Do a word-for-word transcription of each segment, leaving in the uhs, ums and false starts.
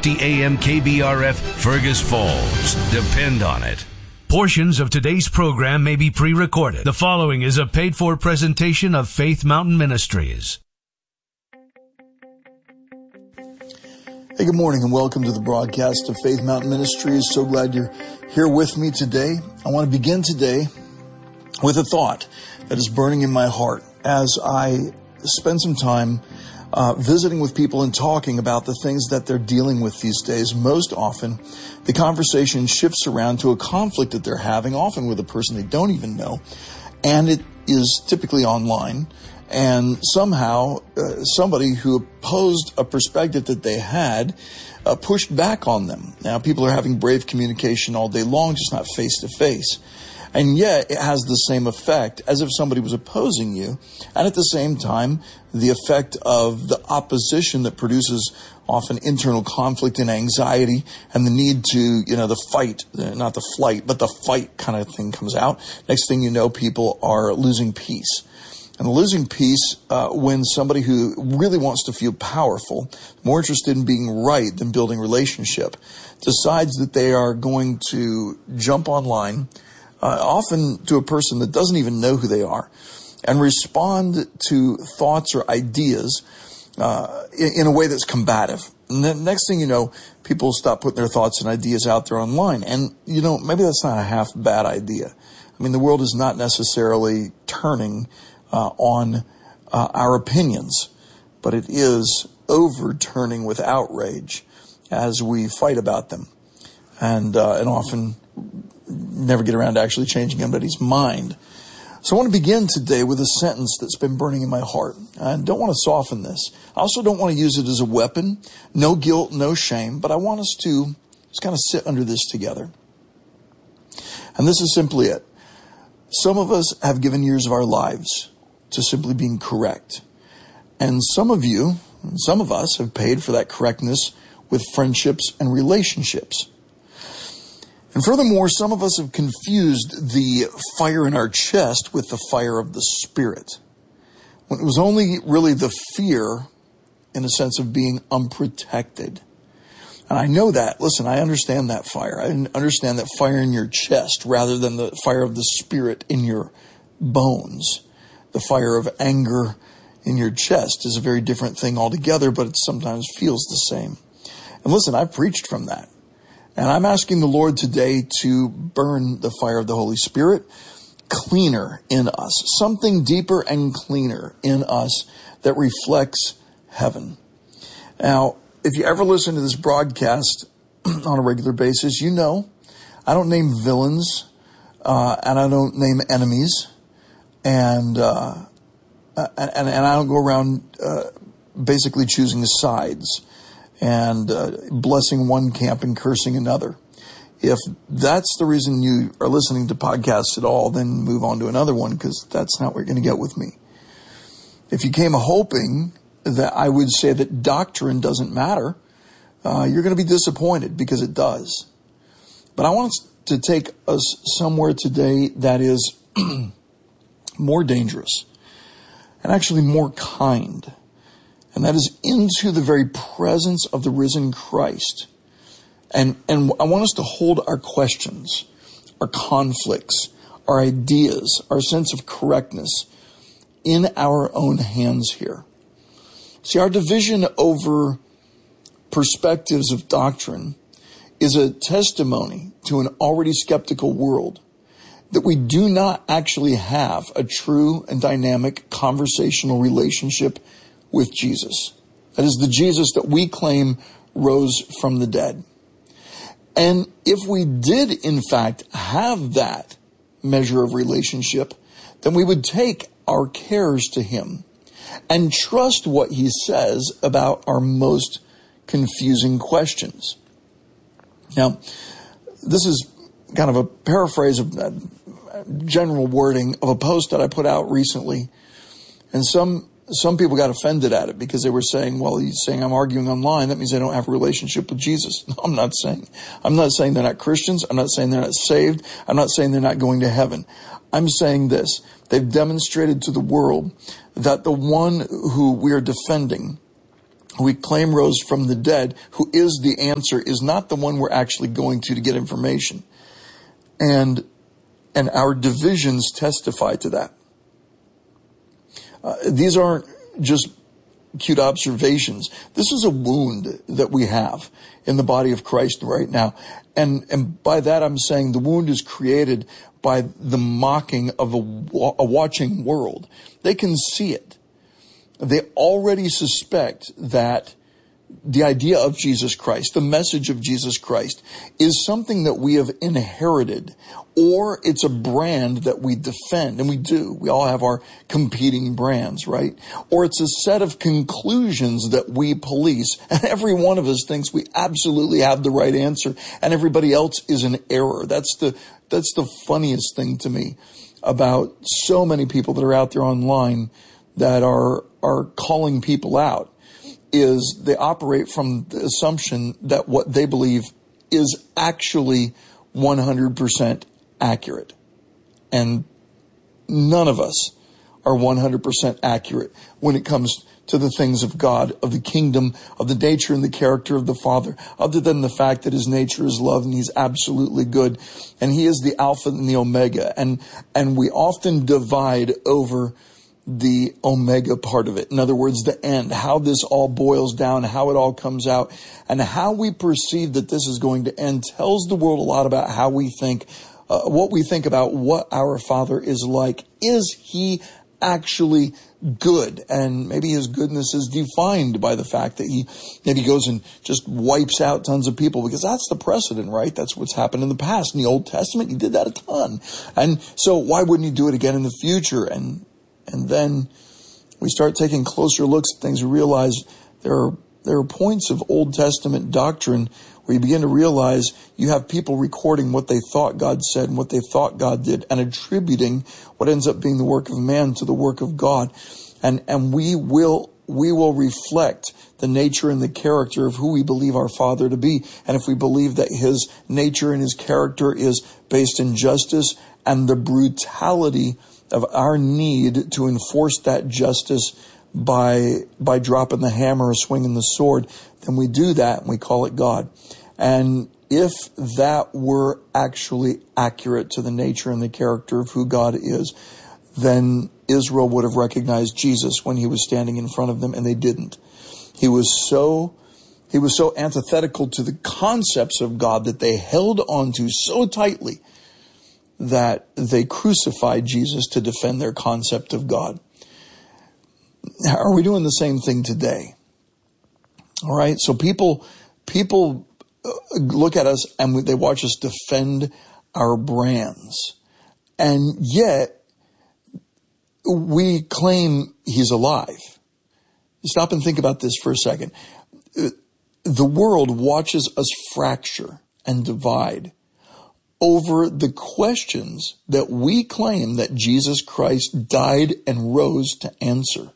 fifty A M K B R F, Fergus Falls. Depend on it. Portions of today's program may be pre-recorded. The following is a paid-for presentation of Faith Mountain Ministries. Hey, good morning and welcome to the broadcast of Faith Mountain Ministries. So glad you're here with me today. I want to begin today with a thought that is burning in my heart as I spend some time uh, visiting with people and talking about the things that they're dealing with these days. Most often, the conversation shifts around to a conflict that they're having, often with a person they don't even know, and it is typically online. And somehow uh, somebody who opposed a perspective that they had uh, pushed back on them. Now, people are having brave communication all day long, just not face to face. And yet it has the same effect as if somebody was opposing you. And at the same time, the effect of the opposition that produces often internal conflict and anxiety and the need to, you know, the fight, not the flight, but the fight kind of thing comes out. Next thing you know, people are losing peace. And losing peace uh, when somebody who really wants to feel powerful, more interested in being right than building relationship, decides that they are going to jump online, uh, often to a person that doesn't even know who they are, and respond to thoughts or ideas uh, in, in a way that's combative. And then next thing you know, people stop putting their thoughts and ideas out there online. And, you know, maybe that's not a half bad idea. I mean, the world is not necessarily turning Uh, on uh, our opinions, but it is overturning with outrage as we fight about them, and uh, and often never get around to actually changing anybody's mind. So I want to begin today with a sentence that's been burning in my heart. I don't want to soften this. I also don't want to use it as a weapon. No guilt, no shame, but I want us to just kind of sit under this together. And this is simply it. Some of us have given years of our lives to simply being correct. And some of you, some of us have paid for that correctness with friendships and relationships. And furthermore, some of us have confused the fire in our chest with the fire of the Spirit, when it was only really the fear in a sense of being unprotected. And I know that. Listen, I understand that fire. I understand that fire in your chest rather than the fire of the Spirit in your bones. The fire of anger in your chest is a very different thing altogether, but it sometimes feels the same. And listen, I've preached from that. And I'm asking the Lord today to burn the fire of the Holy Spirit cleaner in us, something deeper and cleaner in us that reflects heaven. Now, if you ever listen to this broadcast on a regular basis, you know I don't name villains uh, and I don't name enemies. And, uh, and, and I don't go around, uh, basically choosing sides and, uh, blessing one camp and cursing another. If that's the reason you are listening to podcasts at all, then move on to another one, because that's not what you're going to get with me. If you came hoping that I would say that doctrine doesn't matter, uh, you're going to be disappointed, because it does. But I want to take us somewhere today that is more dangerous and actually more kind. And that is into the very presence of the risen Christ. And, and I want us to hold our questions, our conflicts, our ideas, our sense of correctness in our own hands here. See, our division over perspectives of doctrine is a testimony to an already skeptical world that we do not actually have a true and dynamic conversational relationship with Jesus. That is the Jesus that we claim rose from the dead. And if we did, in fact, have that measure of relationship, then we would take our cares to him and trust what he says about our most confusing questions. Now, this is kind of a paraphrase of uh, general wording of a post that I put out recently. And some some people got offended at it because they were saying, well, he's saying I'm arguing online. That means I don't have a relationship with Jesus. No, I'm not saying. I'm not saying they're not Christians. I'm not saying they're not saved. I'm not saying they're not going to heaven. I'm saying this. They've demonstrated to the world that the one who we are defending who we claim rose from the dead, who is the answer, is not the one we're actually going to to get information. And, and our divisions testify to that. Uh, these aren't just cute observations. This is a wound that we have in the body of Christ right now. And, and by that I'm saying the wound is created by the mocking of a, a watching world. They can see it. They already suspect that the idea of Jesus Christ, the message of Jesus Christ, is something that we have inherited, or it's a brand that we defend, and we do. We all have our competing brands, right? Or it's a set of conclusions that we police, and every one of us thinks we absolutely have the right answer, and everybody else is in error. That's the that's the funniest thing to me about so many people that are out there online that are are calling people out, is they operate from the assumption that what they believe is actually one hundred percent accurate. And none of us are one hundred percent accurate when it comes to the things of God, of the kingdom, of the nature and the character of the Father, other than the fact that his nature is love and he's absolutely good. And he is the Alpha and the Omega. And, and we often divide over the Omega part of it. In other words, the end, how this all boils down, how it all comes out, and how we perceive that this is going to end tells the world a lot about how we think, uh, what we think about what our Father is like. Is he actually good? And maybe his goodness is defined by the fact that he maybe goes and just wipes out tons of people, because that's the precedent, right? That's what's happened in the past. In the Old Testament, he did that a ton. And so why wouldn't he do it again in the future? And And then we start taking closer looks at things. We realize there are there are points of Old Testament doctrine where you begin to realize you have people recording what they thought God said and what they thought God did, and attributing what ends up being the work of man to the work of God. And and we will we will reflect the nature and the character of who we believe our Father to be. And if we believe that his nature and his character is based in justice and the brutality of our need to enforce that justice by by dropping the hammer or swinging the sword, then we do that and we call it God. And if that were actually accurate to the nature and the character of who God is, then Israel would have recognized Jesus when he was standing in front of them, and they didn't. He was so he was so antithetical to the concepts of God that they held onto so tightly that they crucified Jesus to defend their concept of God. Are we doing the same thing today? All right. So people, people look at us and they watch us defend our brands. And yet we claim he's alive. Stop and think about this for a second. The world watches us fracture and divide over the questions that we claim that Jesus Christ died and rose to answer.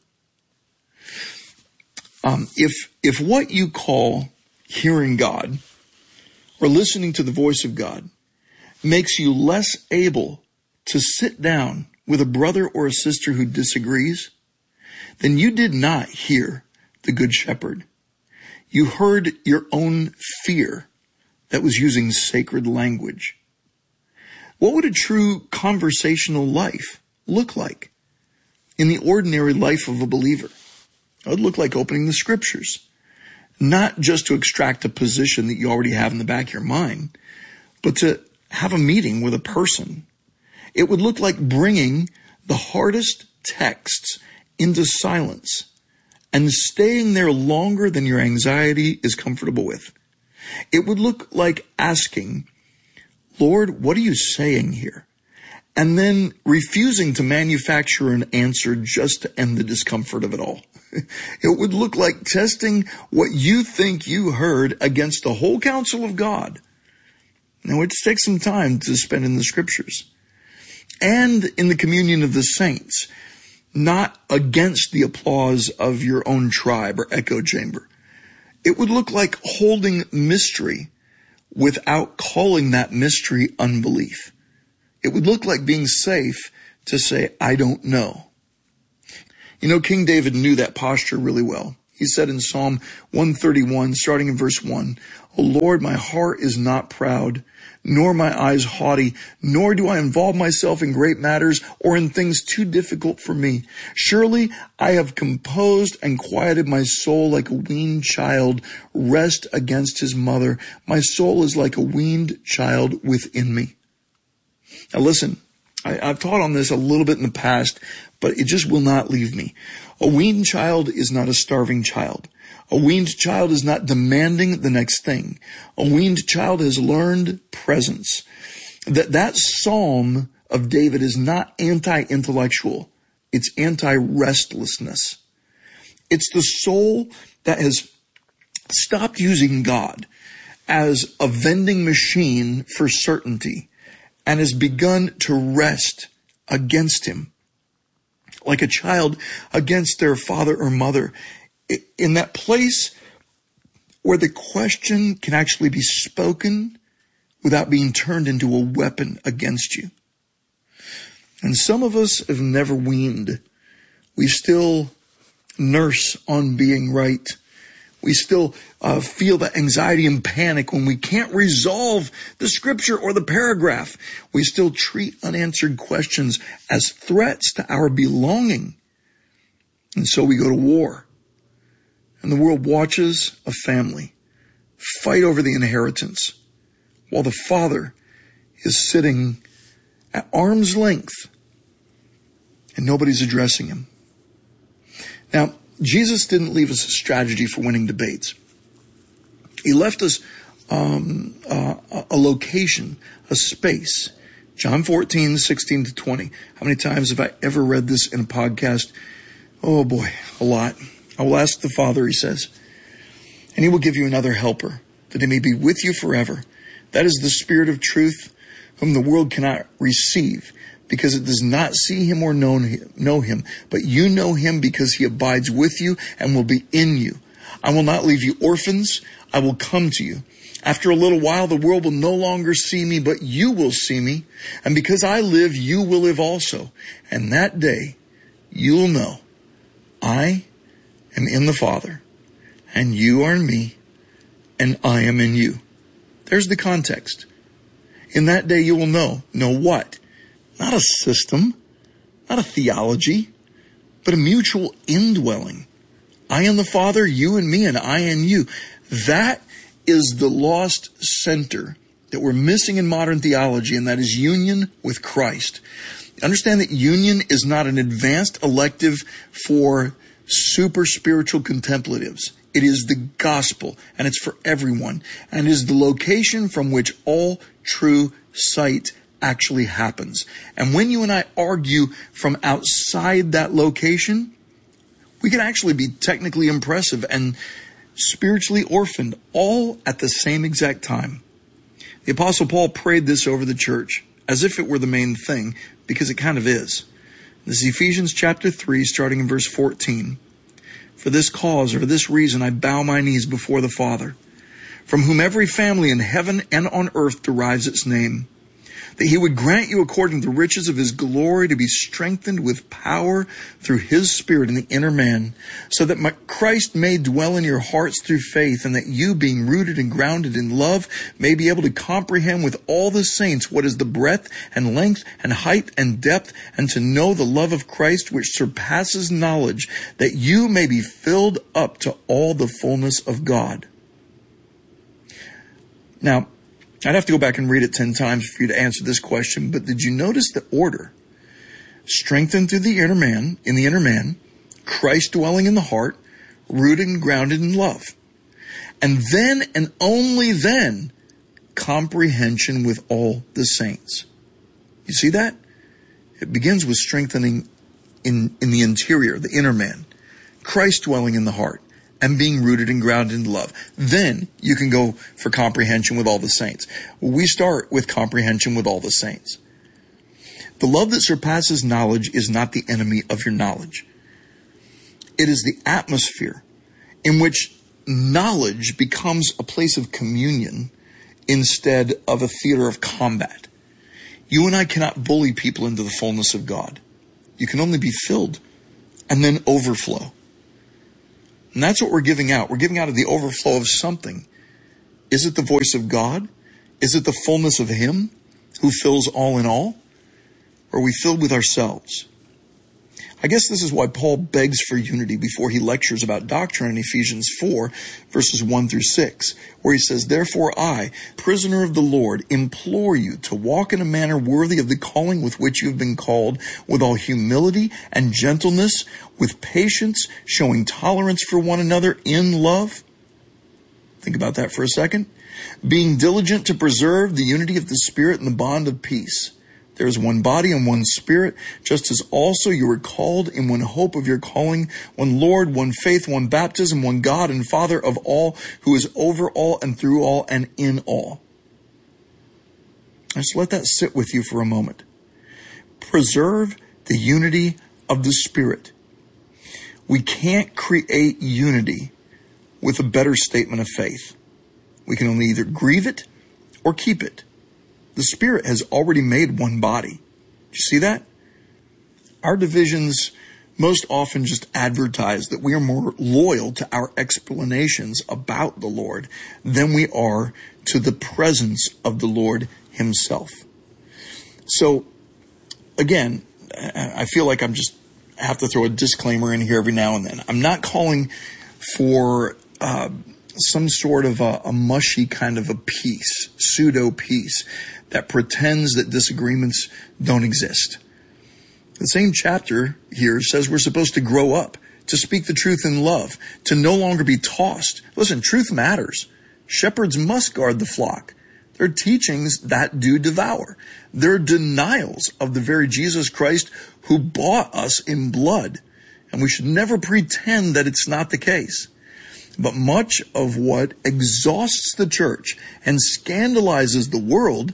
Um, if if what you call hearing God or listening to the voice of God makes you less able to sit down with a brother or a sister who disagrees, then you did not hear the Good Shepherd. You heard your own fear that was using sacred language. What would a true conversational life look like in the ordinary life of a believer? It would look like opening the scriptures, not just to extract a position that you already have in the back of your mind, but to have a meeting with a person. It would look like bringing the hardest texts into silence and staying there longer than your anxiety is comfortable with. It would look like asking, Lord, what are you saying here? And then refusing to manufacture an answer just to end the discomfort of it all. It would look like testing what you think you heard against the whole counsel of God. Now, it takes some time to spend in the scriptures and in the communion of the saints, not against the applause of your own tribe or echo chamber. It would look like holding mystery without calling that mystery unbelief. It would look like being safe to say, I don't know. You know, King David knew that posture really well. He said in Psalm one thirty-one, starting in verse one, O Lord, my heart is not proud, nor my eyes haughty, nor do I involve myself in great matters or in things too difficult for me. Surely I have composed and quieted my soul like a weaned child, rest against his mother. My soul is like a weaned child within me. Now listen, I, I've taught on this a little bit in the past, but it just will not leave me. A weaned child is not a starving child. A weaned child is not demanding the next thing. A weaned child has learned presence. That that psalm of David is not anti-intellectual. It's anti-restlessness. It's the soul that has stopped using God as a vending machine for certainty and has begun to rest against him, like a child against their father or mother, in that place where the question can actually be spoken without being turned into a weapon against you. And some of us have never weaned. We still nurse on being right. We still uh, feel the anxiety and panic when we can't resolve the scripture or the paragraph. We still treat unanswered questions as threats to our belonging. And so we go to war. And the world watches a family fight over the inheritance while the father is sitting at arm's length and nobody's addressing him. Now, Jesus didn't leave us a strategy for winning debates. He left us um, uh, a location, a space. John fourteen, sixteen to twenty. How many times have I ever read this in a podcast? Oh boy, a lot. I will ask the Father, he says, and he will give you another helper, that he may be with you forever. That is the Spirit of truth, whom the world cannot receive, because it does not see him or know him. But you know him because he abides with you and will be in you. I will not leave you orphans. I will come to you. After a little while, the world will no longer see me, but you will see me. And because I live, you will live also. And that day, you'll know I am in the Father, and you are in me, and I am in you. There's the context. In that day you will know. Know what? Not a system, not a theology, but a mutual indwelling. I in the Father, you and me, and I in you. That is the lost center that we're missing in modern theology, and that is union with Christ. Understand that union is not an advanced elective for super spiritual contemplatives. It is the gospel, and it's for everyone, and it is the location from which all true sight actually happens. And when you and I argue from outside that location, we can actually be technically impressive and spiritually orphaned all at the same exact time. The Apostle Paul prayed this over the church as if it were the main thing, because it kind of is. This is Ephesians chapter three, starting in verse fourteen. For this cause, or for this reason, I bow my knees before the Father, from whom every family in heaven and on earth derives its name, that he would grant you according to the riches of his glory to be strengthened with power through his Spirit in the inner man, so that Christ may dwell in your hearts through faith, and that you, being rooted and grounded in love, may be able to comprehend with all the saints what is the breadth and length and height and depth, and to know the love of Christ which surpasses knowledge, that you may be filled up to all the fullness of God. Now, I'd have to go back and read it ten times for you to answer this question, but did you notice the order? Strengthened through the inner man, in the inner man, Christ dwelling in the heart, rooted and grounded in love. And then, and only then, comprehension with all the saints. You see that? It begins with strengthening in, in the interior, the inner man, Christ dwelling in the heart, and being rooted and grounded in love. Then you can go for comprehension with all the saints. We start with comprehension with all the saints. The love that surpasses knowledge is not the enemy of your knowledge. It is the atmosphere in which knowledge becomes a place of communion instead of a theater of combat. You and I cannot bully people into the fullness of God. You can only be filled and then overflow. And that's what we're giving out. We're giving out of the overflow of something. Is it the voice of God? Is it the fullness of Him who fills all in all? Or are we filled with ourselves? I guess this is why Paul begs for unity before he lectures about doctrine in Ephesians four, verses one through six, where he says, "Therefore I, prisoner of the Lord, implore you to walk in a manner worthy of the calling with which you have been called, with all humility and gentleness, with patience, showing tolerance for one another in love." Think about that for a second. "Being diligent to preserve the unity of the Spirit in the bond of peace. There is one body and one Spirit, just as also you were called in one hope of your calling, one Lord, one faith, one baptism, one God and Father of all, who is over all and through all and in all." Just let that sit with you for a moment. Preserve the unity of the Spirit. We can't create unity with a better statement of faith. We can only either grieve it or keep it. The Spirit has already made one body. Do you see that? Our divisions most often just advertise that we are more loyal to our explanations about the Lord than we are to the presence of the Lord Himself. So, again, I feel like I'm just I have to throw a disclaimer in here every now and then. I'm not calling for uh, some sort of a, a mushy kind of a peace, pseudo peace, that pretends that disagreements don't exist. The same chapter here says we're supposed to grow up, to speak the truth in love, to no longer be tossed. Listen, truth matters. Shepherds must guard the flock. There are teachings that do devour. There are denials of the very Jesus Christ who bought us in blood. And we should never pretend that it's not the case. But much of what exhausts the church and scandalizes the world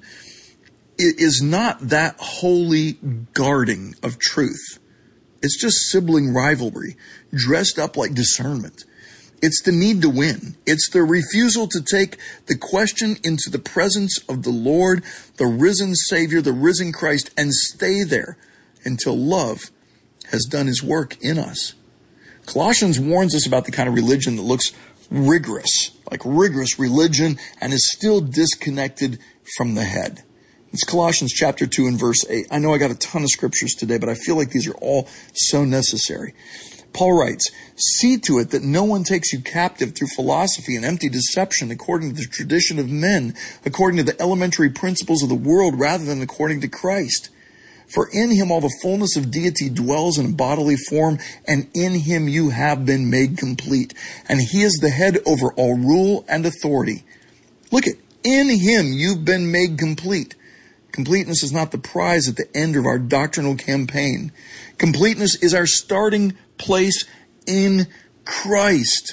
is not that holy guarding of truth. It's just sibling rivalry, dressed up like discernment. It's the need to win. It's the refusal to take the question into the presence of the Lord, the risen Savior, the risen Christ, and stay there until love has done His work in us. Colossians warns us about the kind of religion that looks rigorous, like rigorous religion, and is still disconnected from the head. It's Colossians chapter two and verse eight. I know I got a ton of scriptures today, but I feel like these are all so necessary. Paul writes, "See to it that no one takes you captive through philosophy and empty deception, according to the tradition of men, according to the elementary principles of the world, rather than according to Christ. For in Him all the fullness of deity dwells in a bodily form, and in Him you have been made complete. And He is the head over all rule and authority." Look at, in Him you've been made complete. Completeness is not the prize at the end of our doctrinal campaign. Completeness is our starting place in Christ.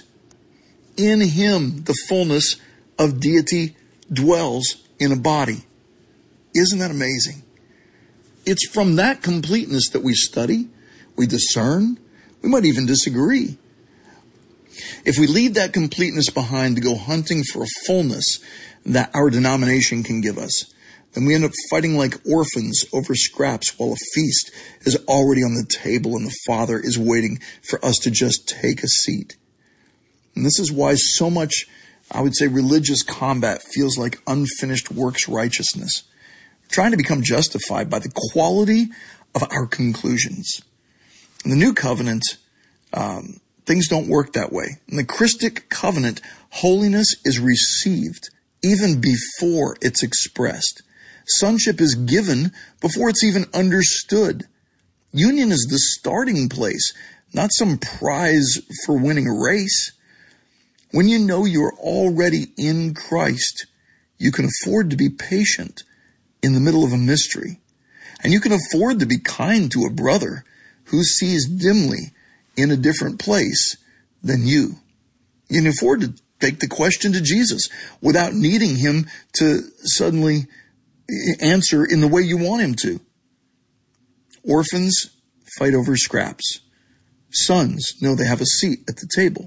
In Him, the fullness of deity dwells in a body. Isn't that amazing? It's from that completeness that we study, we discern, we might even disagree. If we leave that completeness behind to go hunting for a fullness that our denomination can give us, then we end up fighting like orphans over scraps while a feast is already on the table and the Father is waiting for us to just take a seat. And this is why so much, I would say, religious combat feels like unfinished works righteousness. We're trying to become justified by the quality of our conclusions. In the New Covenant, um, things don't work that way. In the Christic covenant, holiness is received even before it's expressed. Sonship is given before it's even understood. Union is the starting place, not some prize for winning a race. When you know you're already in Christ, you can afford to be patient in the middle of a mystery. And you can afford to be kind to a brother who sees dimly in a different place than you. You can afford to take the question to Jesus without needing Him to suddenly answer in the way you want Him to. Orphans fight over scraps. Sons know they have a seat at the table.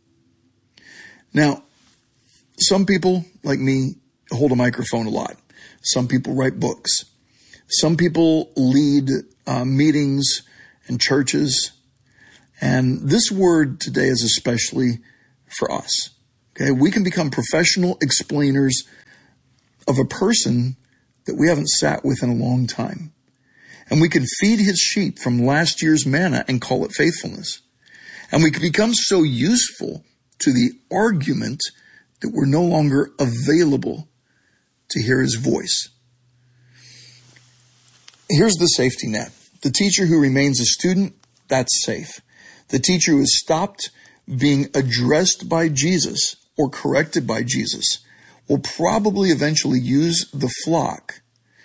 Now, some people, like me, hold a microphone a lot. Some people write books. Some people lead uh, meetings and churches. And this word today is especially for us. Okay, we can become professional explainers of a person that we haven't sat with in a long time. And we can feed his sheep from last year's manna and call it faithfulness. And we can become so useful to the argument that we're no longer available to hear his voice. Here's the safety net. The teacher who remains a student, that's safe. The teacher who has stopped being addressed by Jesus or corrected by Jesus will probably eventually use the flock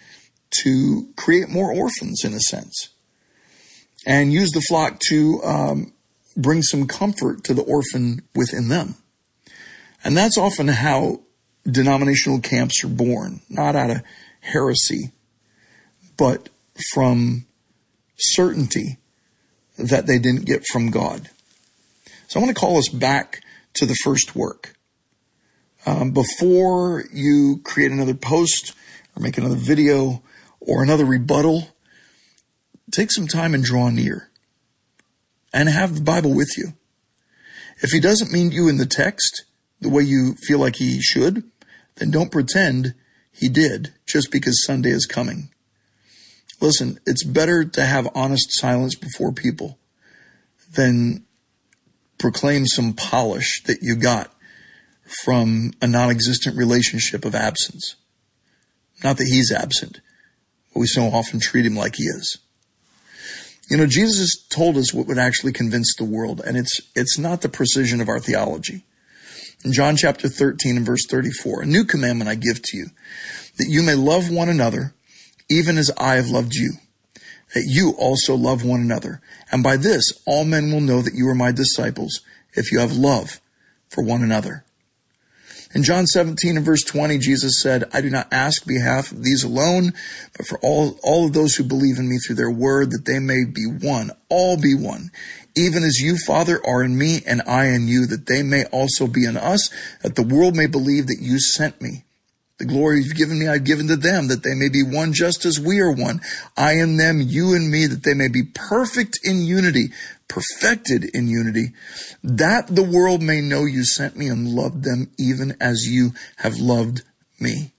to create more orphans, in a sense, and use the flock to um, bring some comfort to the orphan within them. And that's often how denominational camps are born, not out of heresy, but from certainty that they didn't get from God. So I want to call us back to the first work. Um, before you create another post or make another video or another rebuttal, take some time and draw near and have the Bible with you. If he doesn't mean you in the text the way you feel like he should, then don't pretend he did just because Sunday is coming. Listen, it's better to have honest silence before people than proclaim some polish that you got from a non-existent relationship of absence. Not that he's absent, but we so often treat him like he is. You know, Jesus told us what would actually convince the world, and it's it's not the precision of our theology. In John chapter thirteen and verse thirty-four, a new commandment I give to you, that you may love one another, even as I have loved you, that you also love one another. And by this, all men will know that you are my disciples, if you have love for one another. In John seventeen and verse twenty, Jesus said, I do not ask behalf of these alone, but for all, all of those who believe in me through their word, that they may be one, all be one, even as you, Father, are in me and I in you, that they may also be in us, that the world may believe that you sent me. The glory you've given me, I've given to them, that they may be one just as we are one. I in them, you in me, that they may be perfect in unity, perfected in unity, that the world may know you sent me and loved them even as you have loved me.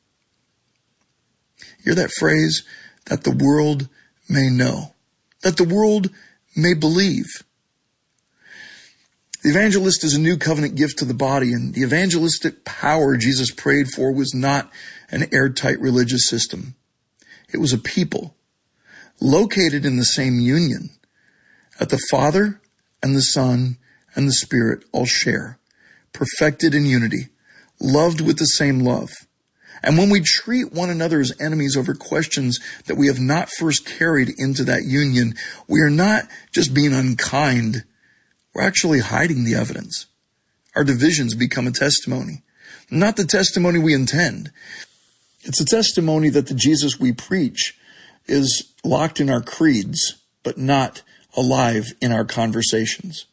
Hear that phrase? That the world may know. That the world may believe. The evangelist is a new covenant gift to the body, and the evangelistic power Jesus prayed for was not an airtight religious system. It was a people located in the same union that the Father and the Son and the Spirit all share, perfected in unity, loved with the same love. And when we treat one another as enemies over questions that we have not first carried into that union, we are not just being unkind. We're actually hiding the evidence. Our divisions become a testimony. Not the testimony we intend. It's a testimony that the Jesus we preach is locked in our creeds, but not alive in our conversations.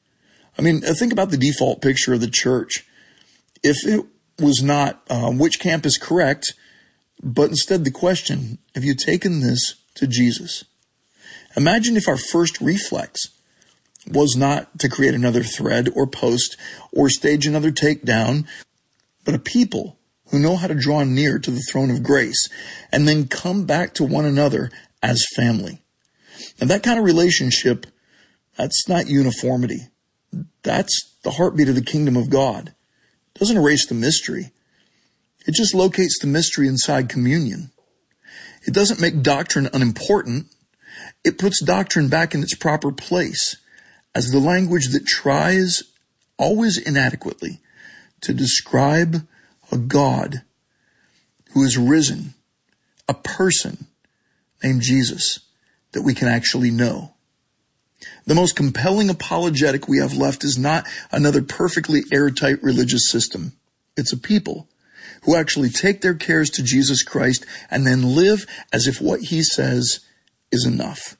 I mean, think about the default picture of the church. If it was not um, which camp is correct, but instead the question, have you taken this to Jesus? Imagine if our first reflex was not to create another thread or post or stage another takedown, but a people who know how to draw near to the throne of grace and then come back to one another as family. And that kind of relationship, that's not uniformity. That's the heartbeat of the kingdom of God. It doesn't erase the mystery. It just locates the mystery inside communion. It doesn't make doctrine unimportant. It puts doctrine back in its proper place as the language that tries, always inadequately, to describe a God who is risen, a person named Jesus that we can actually know. The most compelling apologetic we have left is not another perfectly airtight religious system. It's a people who actually take their cares to Jesus Christ and then live as if what he says is enough.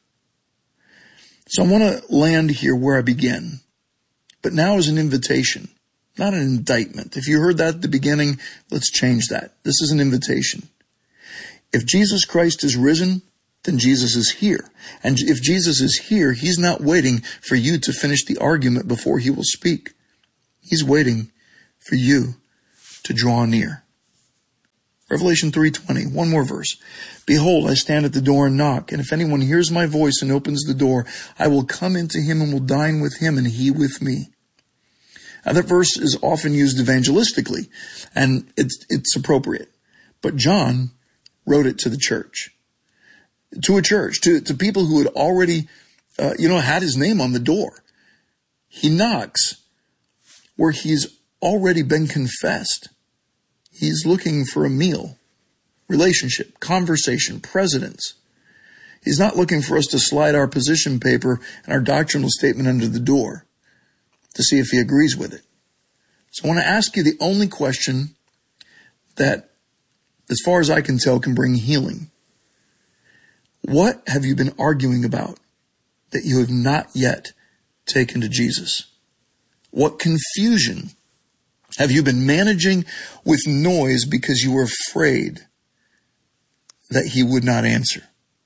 So I want to land here where I begin, but now is an invitation, not an indictment. If you heard that at the beginning, let's change that. This is an invitation. If Jesus Christ is risen, then Jesus is here. And if Jesus is here, he's not waiting for you to finish the argument before he will speak. He's waiting for you to draw near. Revelation three twenty, one more verse. Behold, I stand at the door and knock, and if anyone hears my voice and opens the door, I will come into him and will dine with him and he with me. Now that verse is often used evangelistically, and it's, it's appropriate. But John wrote it to the church, to a church, to, to people who had already, uh, you know, had his name on the door. He knocks where he's already been confessed. He's looking for a meal, relationship, conversation, presence. He's not looking for us to slide our position paper and our doctrinal statement under the door to see if he agrees with it. So I want to ask you the only question that, as far as I can tell, can bring healing. What have you been arguing about that you have not yet taken to Jesus? What confusion have you been managing with noise because you were afraid that he would not answer?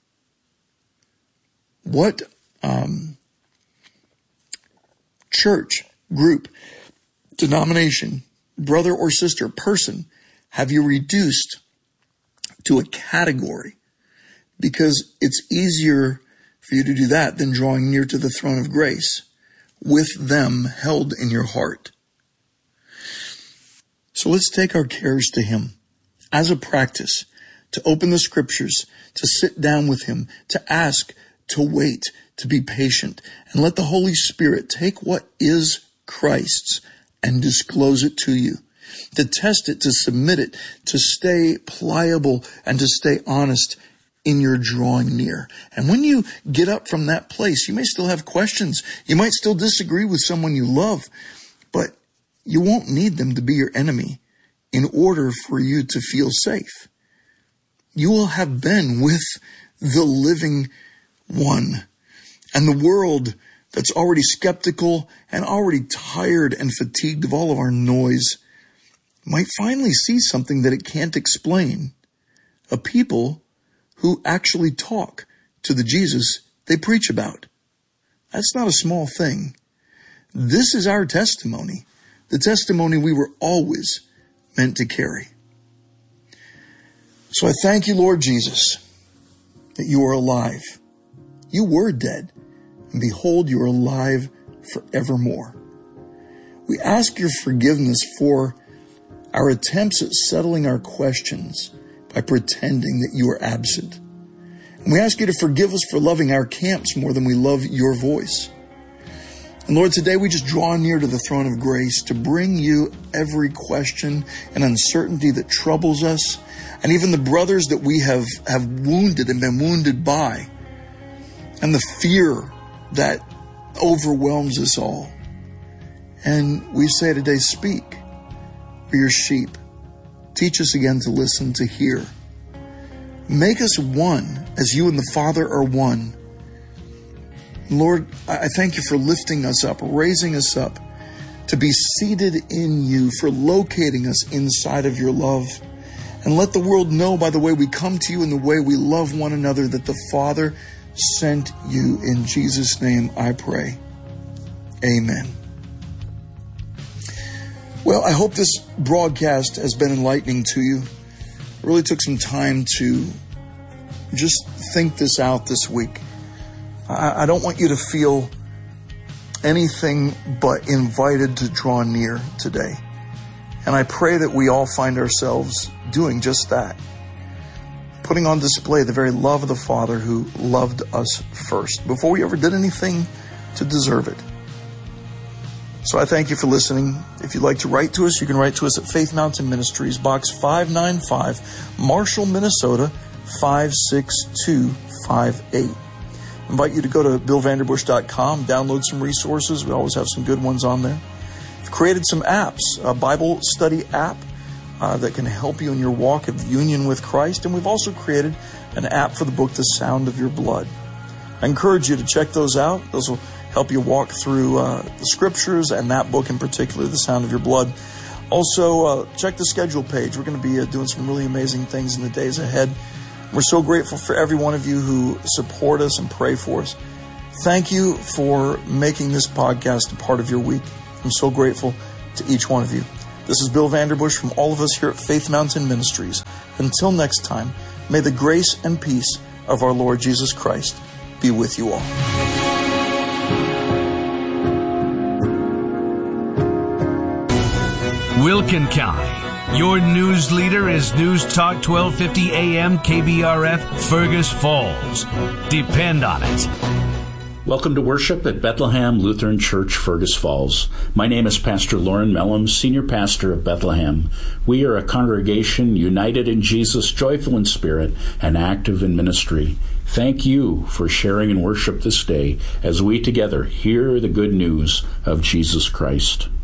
What um, church, group, denomination, brother or sister, person have you reduced to a category? Because it's easier for you to do that than drawing near to the throne of grace with them held in your heart. So let's take our cares to him as a practice, to open the scriptures, to sit down with him, to ask, to wait, to be patient, and let the Holy Spirit take what is Christ's and disclose it to you, to test it, to submit it, to stay pliable and to stay honest in your drawing near. And when you get up from that place, you may still have questions. You might still disagree with someone you love, but you won't need them to be your enemy in order for you to feel safe. You will have been with the living one, and the world that's already skeptical and already tired and fatigued of all of our noise might finally see something that it can't explain. A people who actually talk to the Jesus they preach about. That's not a small thing. This is our testimony. The testimony we were always meant to carry. So I thank you, Lord Jesus, that you are alive. You were dead, and behold, you are alive forevermore. We ask your forgiveness for our attempts at settling our questions by pretending that you are absent. And we ask you to forgive us for loving our camps more than we love your voice. And Lord, today we just draw near to the throne of grace to bring you every question and uncertainty that troubles us, and even the brothers that we have, have wounded and been wounded by, and the fear that overwhelms us all. And we say today, speak, for your sheep. Teach us again to listen, to hear. Make us one as you and the Father are one. Lord, I thank you for lifting us up, raising us up to be seated in you, for locating us inside of your love. And let the world know by the way we come to you and the way we love one another that the Father sent you. In Jesus' name I pray. Amen. Well, I hope this broadcast has been enlightening to you. I really took some time to just think this out this week. I, I don't want you to feel anything but invited to draw near today. And I pray that we all find ourselves doing just that. Putting on display the very love of the Father who loved us first, before we ever did anything to deserve it. So I thank you for listening. If you'd like to write to us, you can write to us at Faith Mountain Ministries, Box five ninety-five, Marshall, Minnesota, five six two five eight. I invite you to go to bill vanderbush dot com, download some resources. We always have some good ones on there. We've created some apps, a Bible study app uh, that can help you in your walk of union with Christ. And we've also created an app for the book, The Sound of Your Blood. I encourage you to check those out. Those will help you walk through uh, the scriptures and that book in particular, The Sound of Your Blood. Also, uh, check the schedule page. We're going to be uh, doing some really amazing things in the days ahead. We're so grateful for every one of you who support us and pray for us. Thank you for making this podcast a part of your week. I'm so grateful to each one of you. This is Bill Vanderbush from all of us here at Faith Mountain Ministries. Until next time, may the grace and peace of our Lord Jesus Christ be with you all. Wilkin County. Your news leader is News Talk twelve fifty A M K B R F Fergus Falls. Depend on it. Welcome to worship at Bethlehem Lutheran Church, Fergus Falls. My name is Pastor Lauren Mellum, Senior Pastor of Bethlehem. We are a congregation united in Jesus, joyful in spirit, and active in ministry. Thank you for sharing in worship this day as we together hear the good news of Jesus Christ.